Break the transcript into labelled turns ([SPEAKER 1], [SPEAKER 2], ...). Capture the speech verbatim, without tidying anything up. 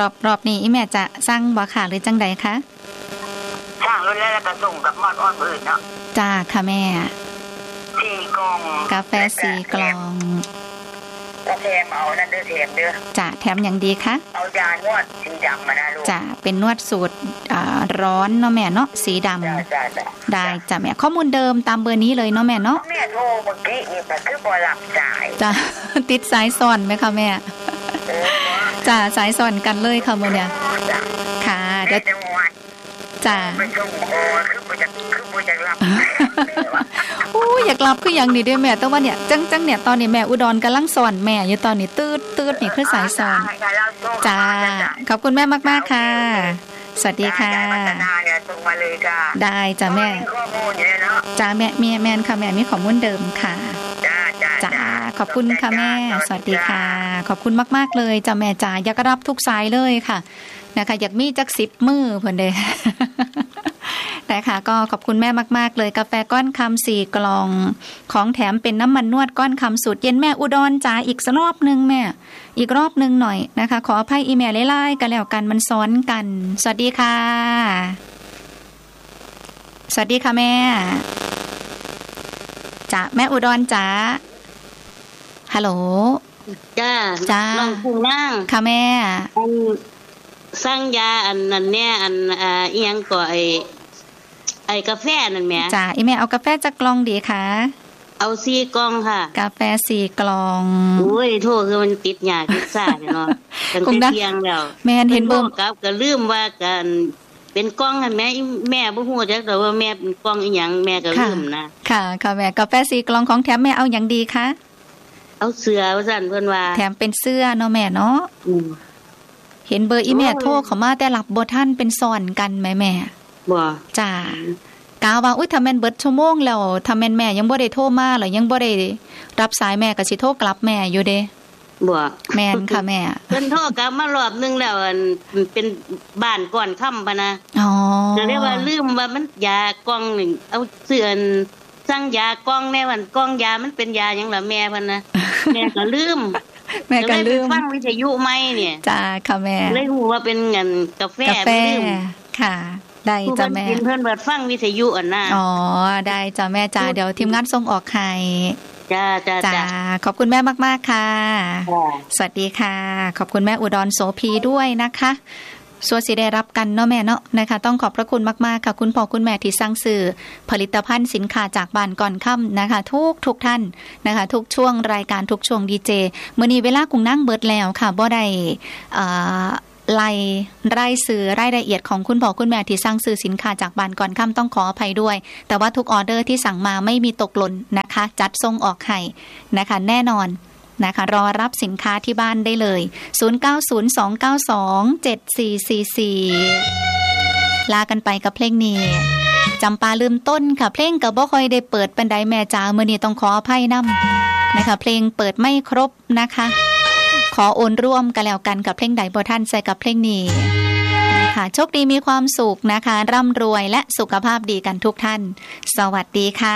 [SPEAKER 1] อบรอบนี้อีแม่จะสั่งบ่ค่ะหรือจังใดคะ
[SPEAKER 2] สั่งรุ่นแล้วก็ส่งกับมอดอ้อนอื่นเนาะ
[SPEAKER 1] จ้าค่ะแม่
[SPEAKER 2] สี่กล่อง
[SPEAKER 1] กาแฟสี่กล่อง
[SPEAKER 2] ก็แถมเอานั่นเด้อแถมเด้อ
[SPEAKER 1] จ้ะแถมอย่างดีคะ
[SPEAKER 2] เอายานวดสีดำมานะลูก
[SPEAKER 1] จ้ะเป็นนวดสูตรร้อนเนาะแม่เนาะสีดำได้จ้ะแม่ข้อมูลเดิมตามเบอร์นี้เลยเนาะแม่เนาะ
[SPEAKER 2] แม่โทรเมื่อกี้นี่แต่คือบ่รับสาย
[SPEAKER 1] จ้ะติดสายซ้อนไหมคะแม่จ้ะสายซ้อนกันเลยค่ะมื้อนี้ค่ะเดี๋ยวจ้ะ
[SPEAKER 2] ไปส่งโอคือบ่อยากคือบ่อยากรับ
[SPEAKER 1] โอ้อยากรับคืออย่างนี้ด้วยแม่แต่ว่าเนี่ยจังจังเนี่ยตอนนี้แม่อุดรกำลังสอนแม่อยู่ตอนนี้ตืดตืดนี่คือสายสอนจ้าขอบคุณแม่มากๆค่ะสวัสดีค่ะได้จ้าแม่จ้าแม่แม่แม่ค่ะแม่มีข้อมูลเดิมค่ะจ้าขอบคุณค่ะแม่สวัสดีค่ะขอบคุณมากๆเลยจ้าแม่จ้าอยากรับทุกสายเลยค่ะนะคะอยากมีจักสิบมือเพิ่นเด้นะคะก็ขอบคุณแม่มากๆเลยกาแฟก้อนคำสี่กล่องของแถมเป็นน้ำมันนวดก้อนคำสูตรเย็นแม่อุดรจ๋าอีกสักรอบนึงแม่อีกรอบนึงหน่อยนะคะขออภัยอีเมลไล่ๆกันแล้วกันมันซ้อนกันสวัสดีค่ะสวัสดีค่ะแม่จ๋าแม่อุดรจ๋าฮัลโหล
[SPEAKER 3] จ้าจ้าน้องผู้นั่ง
[SPEAKER 1] ค่ะแม่
[SPEAKER 3] สร้างยาอันนั้นเนี่ยอันอ่าอีหยังก็ไอ้ไอ้กาแฟนั่นแหม
[SPEAKER 1] จ้าอีแม่เอากาแฟจักกล่องดีคะ
[SPEAKER 3] เอาสี่กล่องค่ะ
[SPEAKER 1] กาแฟสี่กล่อง
[SPEAKER 3] โอ้ยโทษคือมันติดหยาติดซ่าเนาะตั้งแต่เที่ยงแล้ว
[SPEAKER 1] แม่เห็นเบิ่ง
[SPEAKER 3] กับก็ลืมว่ากันเป็นกล่องหั่นแม่แม่บ่ฮู้จักดอกว่าแม่เป็นกล่องอีหยังแม่ก็ลืมนะ
[SPEAKER 1] ค่ะค่ะแม่กาแฟสี่กล่องของแถมแม่เอาหยังดีคะ
[SPEAKER 3] เอาเสื้อว่าซั่นเพิ่นว่า
[SPEAKER 1] แถมเป็นเสื้อเนาะแม่เนาะอือเห็นเบอร์อีแม่โทรเข้ามาแต่รับบ่ทันเป็นซ้อนกันแม่แม่
[SPEAKER 3] บ่
[SPEAKER 1] จ้ากาว่าอุ๊ยถ้าแม่นเบิดชั่วโมงแล้วถ้าแม่นแม่ยังบ่ได้โทรมาหรือยังบ่ได้รับสายแม่ก็สิโทรกลับแม่อยู่เด้
[SPEAKER 3] บ่
[SPEAKER 1] แม่นค่ะแม่
[SPEAKER 3] เพิ่นโทรกลับมารอบนึงแล้วเป็นบ้านก่อนค่ำปะนะ
[SPEAKER 1] อ๋อ
[SPEAKER 3] ก็เลยว่าลืมว่ามันยากล่องนึงเอาเสื้อสั่งยากล่องแน่วันกล่องยามันเป็นยาหยังล่ะแม่เพิ่นนะแม่ก็ลืม
[SPEAKER 1] แม่ก็ลืม
[SPEAKER 3] ฟังวิทยุใหม่เนี่ย
[SPEAKER 1] จ้าค่ะแม่
[SPEAKER 3] เลยฮู้ว่าเป็นเงินกาแฟ
[SPEAKER 1] ลืมค่ะได้จ้ะแม่
[SPEAKER 3] เพิ่นเปิดฟังวิทยุอ่ะนะ
[SPEAKER 1] อ๋อได้จ้ะแม่จ้าเดี๋ยวทีมงานส่งออกให้
[SPEAKER 3] จ้าจ้าจ้า
[SPEAKER 1] ขอบคุณแม่มากๆค่ะสวัสดีค่ะขอบคุณแม่อุดรโสภีด้วยนะคะส่วนสิได้รับกันเนาะแม่เนาะนะคะต้องขอบพระคุณมากๆค่ะคุณพ่อคุณแม่ที่สั่งซื้อผลิตภัณฑ์สินค้าจากบ้านก่อนค่ำนะคะทุกทุกท่านนะคะทุกช่วงรายการทุกช่วงดีเจมื้อนี้เวลากุ้งนั่งเบิดแล้วค่ะบ่ได้อ่าไล่รายซื้อรายละเอียดของคุณพ่อคุณแม่ที่สั่งซื้อสินค้าจากบ้านก่อนค่ำต้องขออภัยด้วยแต่ว่าทุกออเดอร์ที่สั่งมาไม่มีตกหล่นนะคะจัดส่งออกให้นะคะแน่นอนนะคะรอรับสินค้าที่บ้านได้เลยศูนย์ เก้า ศูนย์ สอง เก้า สอง เจ็ด สี่ สี่ สี่ลากันไปกับเพลงนี้จำปาลืมต้นค่ะเพลงก็บ่ค่อยได้เปิดปานใดแม่จ๋ามื้อนี้ต้องขออภัยนำนะคะเพลงเปิดไม่ครบนะคะขอโอนร่วมกันแล้วกันกับเพลงใดบ่ทันใส่กับเพลงนี้ค่ะโชคดีมีความสุขนะคะร่ำรวยและสุขภาพดีกันทุกท่านสวัสดีค่ะ